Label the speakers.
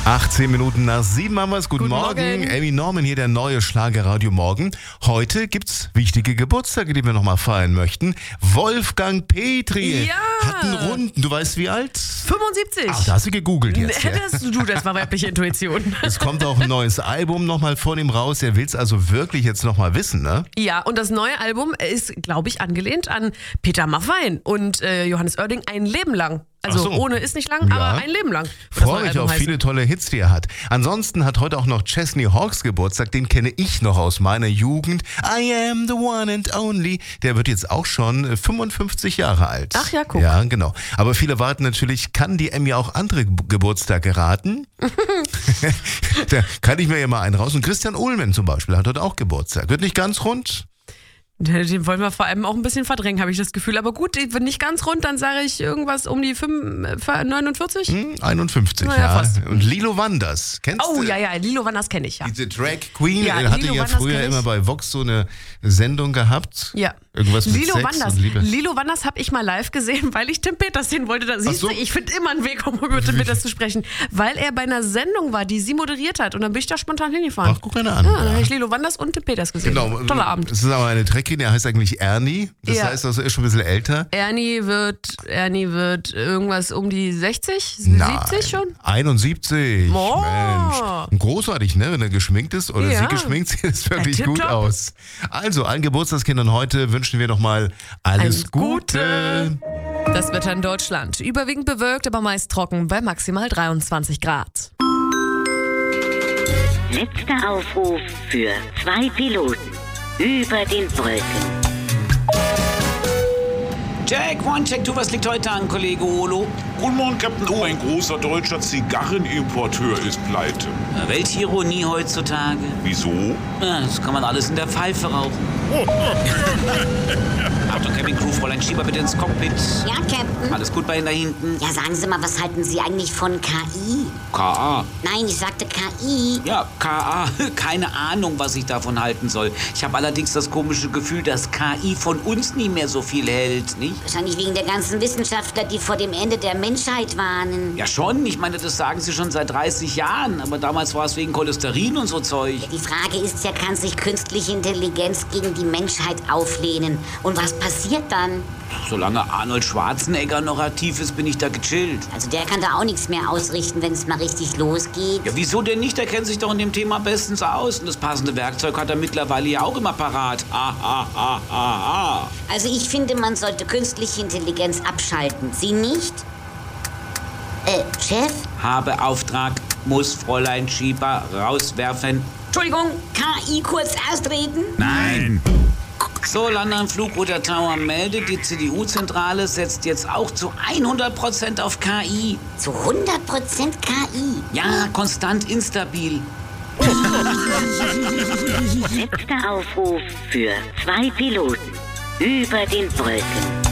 Speaker 1: 18 Minuten nach 7 haben wir es. Guten Morgen. Amy Norman hier, der neue Schlagerradio Morgen. Heute gibt's wichtige Geburtstage, die wir nochmal feiern möchten. Wolfgang Petri hat einen Runden. Du weißt wie alt?
Speaker 2: 75.
Speaker 1: Ach, da hast du gegoogelt jetzt.
Speaker 2: Das war weibliche Intuition.
Speaker 1: Es kommt auch ein neues Album nochmal von ihm raus. Er will's also wirklich jetzt nochmal wissen, ne?
Speaker 2: Ja, und das neue Album ist, glaube ich, angelehnt an Peter Maffay und Johannes Oerding ein Leben lang. Also
Speaker 1: so.
Speaker 2: Ohne ist nicht lang, aber ein Leben lang.
Speaker 1: Freue mich auf viele tolle Hits, die er hat. Ansonsten hat heute auch noch Chesney Hawkes Geburtstag. Den kenne ich noch aus meiner Jugend. I am the one and only. Der wird jetzt auch schon 55 Jahre alt.
Speaker 2: Ach ja, guck.
Speaker 1: Ja, genau. Aber viele warten natürlich, kann die Emmy auch andere Geburtstage raten? Da kann ich mir ja mal einen raus. Und Christian Uhlmann zum Beispiel hat heute auch Geburtstag. Wird nicht ganz rund.
Speaker 2: Den wollen wir vor allem auch ein bisschen verdrängen, habe ich das Gefühl. Aber gut, wenn nicht ganz rund, dann sage ich irgendwas um die 49?
Speaker 1: 51,
Speaker 2: naja, fast.
Speaker 1: Und Lilo Wanders, kennst du?
Speaker 2: Oh ja, Lilo Wanders kenne ich, ja.
Speaker 1: Diese Drag Queen,
Speaker 2: Ja,
Speaker 1: hatte
Speaker 2: Lilo
Speaker 1: ja
Speaker 2: Wanders
Speaker 1: früher
Speaker 2: kenn ich.
Speaker 1: immer bei Vox so eine Sendung gehabt.
Speaker 2: Ja.
Speaker 1: Irgendwas mit
Speaker 2: Lilo
Speaker 1: Sex
Speaker 2: Wanders.
Speaker 1: und Liebe.
Speaker 2: Lilo Wanders habe ich mal live gesehen, weil ich Tim Peters sehen wollte. Da siehst
Speaker 1: so.
Speaker 2: du, ich finde immer einen Weg, um über Tim Peters zu sprechen. Weil er bei einer Sendung war, die sie moderiert hat. Und dann bin ich da spontan hingefahren.
Speaker 1: Ach, guck einer an.
Speaker 2: Ja, dann habe ich Lilo Wanders und Tim Peters gesehen.
Speaker 1: Genau.
Speaker 2: Toller Abend.
Speaker 1: Es ist aber eine Drag Queen, der heißt eigentlich Ernie. Das
Speaker 2: Ja.
Speaker 1: heißt also, er ist schon ein bisschen älter.
Speaker 2: Ernie wird irgendwas um die 60?
Speaker 1: Nein,
Speaker 2: 70 schon?
Speaker 1: 71.
Speaker 2: Oh.
Speaker 1: Mensch. Großartig, ne? Wenn er geschminkt ist oder
Speaker 2: Ja.
Speaker 1: sie geschminkt, sieht es wirklich
Speaker 2: Ja,
Speaker 1: gut
Speaker 2: tipptopp.
Speaker 1: aus. Also, allen Geburtstagskindern heute wünschen wir nochmal alles Gute.
Speaker 2: Das Wetter in Deutschland. Überwiegend bewölkt, aber meist trocken bei maximal 23 Grad.
Speaker 3: Letzter Aufruf für 2 Piloten über den Wolken.
Speaker 4: Jack, One-Check, was liegt heute an, Kollege Olo?
Speaker 5: Guten Morgen, Captain O. Ein großer deutscher Zigarrenimporteur ist pleite.
Speaker 4: Welche Ironie heutzutage?
Speaker 5: Wieso?
Speaker 4: Ja, das kann man alles in der Pfeife rauchen. Achtung, Cabin Crew, Fräulein Schieber bitte ins Cockpit.
Speaker 3: Ja, Captain.
Speaker 4: Alles gut bei Ihnen da hinten?
Speaker 3: Ja, sagen Sie mal, was halten Sie eigentlich von KI?
Speaker 4: K.A.
Speaker 3: Nein, ich sagte KI.
Speaker 4: Ja, K.A. Keine Ahnung, was ich davon halten soll. Ich habe allerdings das komische Gefühl, dass KI von uns nie mehr so viel hält, nicht?
Speaker 3: Wahrscheinlich wegen der ganzen Wissenschaftler, die vor dem Ende der Menschheit warnen.
Speaker 4: Ja schon, ich meine, das sagen sie schon seit 30 Jahren. Aber damals war es wegen Cholesterin und so Zeug.
Speaker 3: Die Frage ist ja, kann sich künstliche Intelligenz gegen die Menschheit auflehnen? Und was passiert dann?
Speaker 4: Solange Arnold Schwarzenegger noch aktiv ist, bin ich da gechillt.
Speaker 3: Also der kann da auch nichts mehr ausrichten, wenn es mal richtig losgeht.
Speaker 4: Ja, wieso denn nicht? Der kennt sich doch in dem Thema bestens aus. Und das passende Werkzeug hat er mittlerweile ja auch immer parat.
Speaker 3: Also ich finde, man sollte künstliche Intelligenz abschalten. Sie nicht? Chef?
Speaker 4: Habe Auftrag, muss Fräulein Schieber rauswerfen.
Speaker 3: Entschuldigung, KI kurz austreten?
Speaker 4: Nein! So, London Flugroute Tower meldet, die CDU-Zentrale setzt jetzt auch zu 100% auf KI.
Speaker 3: Zu 100% KI.
Speaker 4: Ja, konstant instabil.
Speaker 3: Letzter Aufruf für 2 Piloten über den Wolken.